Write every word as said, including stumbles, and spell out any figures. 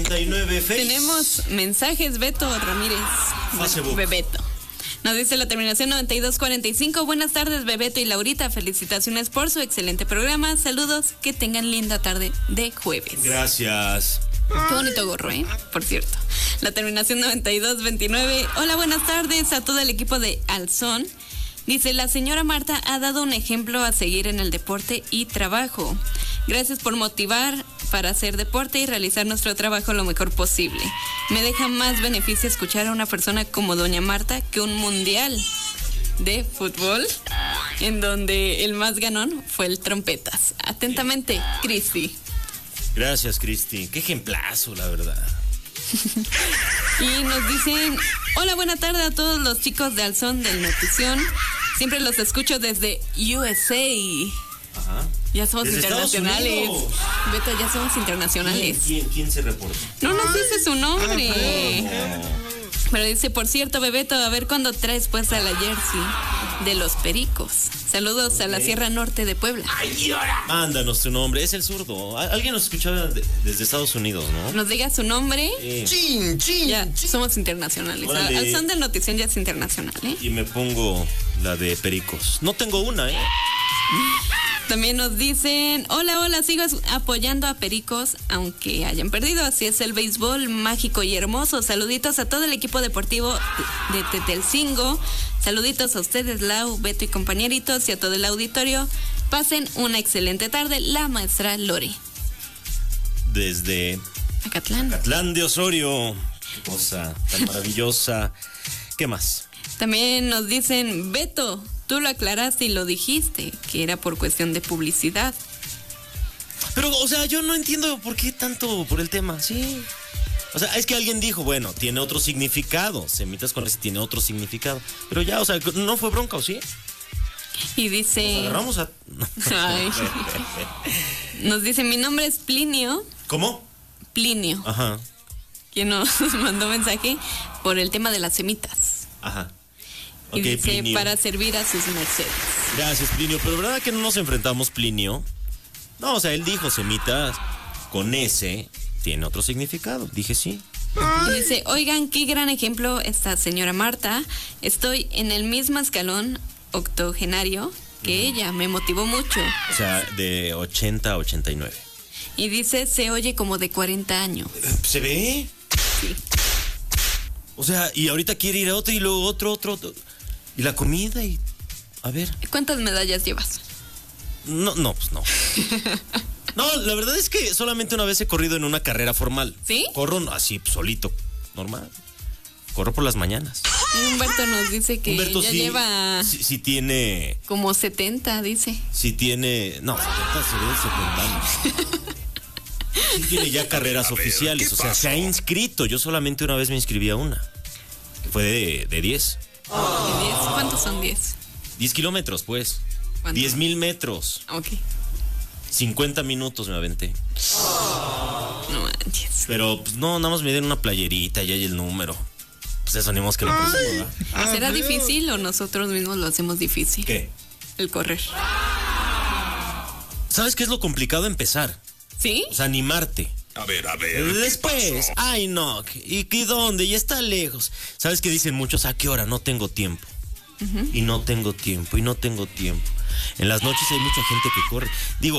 noventa y nueve Face. Tenemos mensajes, Beto Ramírez. Facebook. Bebeto. Nos dice la terminación noventa y dos cuarenta y cinco. Buenas tardes, Bebeto y Laurita. Felicitaciones por su excelente programa. Saludos, que tengan linda tarde de jueves. Gracias. Qué bonito gorro, ¿eh? Por cierto. La terminación noventa y dos veintinueve. Hola, buenas tardes a todo el equipo de Alzón. Dice, la señora Marta ha dado un ejemplo a seguir en el deporte y trabajo. Gracias por motivar para hacer deporte y realizar nuestro trabajo lo mejor posible. Me deja más beneficio escuchar a una persona como doña Marta que un mundial de fútbol en donde el más ganón fue el Trompetas. Atentamente, Cristi. Gracias, Cristi. Qué ejemplazo, la verdad. Y nos dicen, hola, buena tarde a todos los chicos de Alzón del Notición. Siempre los escucho desde U S A. Ajá. Ya somos Desde internacionales. Beto, ya somos internacionales. ¿Quién, quién, quién se reporta? No nos dice su nombre. Pero dice, por cierto, Bebeto, a ver cuándo traes pues a la jersey de los Pericos. Saludos okay. a la Sierra Norte de Puebla. Mándanos tu nombre, es el zurdo. Alguien nos escuchaba de, desde Estados Unidos, ¿no? Nos diga su nombre. Sí. Chin, chin, ya, chin. somos internacionales. Al, al son de notición ya es internacional, ¿eh? Y me pongo la de Pericos. No tengo una, ¿eh? También nos dicen, hola, hola, sigo apoyando a Pericos, aunque hayan perdido. Así es el béisbol mágico y hermoso. Saluditos a todo el equipo deportivo de Tetelcingo. Saluditos a ustedes, Lau, Beto y compañeritos, y a todo el auditorio. Pasen una excelente tarde. La maestra Lore. Desde Acatlán. Acatlán de Osorio. Qué cosa tan maravillosa. ¿Qué más? También nos dicen, Beto, tú lo aclaraste y lo dijiste, que era por cuestión de publicidad. Pero, o sea, yo no entiendo por qué tanto por el tema, sí. O sea, es que alguien dijo, bueno, tiene otro significado. Semitas con ese tiene otro significado. Pero ya, o sea, ¿no fue bronca o sí? Y dice... Nos agarramos a... Ay. Nos dice, mi nombre es Plinio. ¿Cómo? Plinio. Ajá. Quien nos mandó mensaje por el tema de las semitas. Ajá. Y Okay, dice, Plinio. para servir a sus mercedes. Gracias, Plinio. Pero ¿verdad que no nos enfrentamos, Plinio? No, o sea, él dijo semitas con ese tiene otro significado. Dije sí. Y dice, oigan, qué gran ejemplo esta señora Marta. Estoy en el mismo escalón octogenario que uh-huh. ella. Me motivó mucho. O sea, de ochenta a ochenta y nueve. Y dice, se oye como de cuarenta años. ¿Se ve? Sí. O sea, y ahorita quiere ir a otro y luego otro, otro, otro. Y la comida y... A ver. ¿Cuántas medallas llevas? No, no, pues no. No, la verdad es que solamente una vez he corrido en una carrera formal. ¿Sí? Corro así, solito, normal. Corro por las mañanas. Humberto nos dice que Humberto ya sí, lleva... Sí, sí tiene... Como setenta, dice. Sí tiene... No, setenta, setenta años. Sí tiene ya carreras ver, oficiales, o sea, pasó? Se ha inscrito. Yo solamente una vez me inscribí a una. Que fue de, de diez. Oh. ¿De diez? ¿Cuántos son diez? diez kilómetros, pues. diez mil metros. Ok. cincuenta minutos me aventé. Oh. No manches. Pero, pues, no, nada más me dieron una playerita y ahí el número. Pues eso animamos que lo presemos, ¿verdad? ¿Será difícil o nosotros mismos lo hacemos difícil? ¿Qué? El correr. ¿Sabes qué es lo complicado? Empezar. ¿Sí? O sea, animarte. A ver, a ver. Después, ay no, ¿y, y dónde? Y está lejos. ¿Sabes qué dicen muchos? ¿A qué hora? No tengo tiempo. Uh-huh. Y no tengo tiempo, y no tengo tiempo. En las noches hay mucha gente que corre. Digo,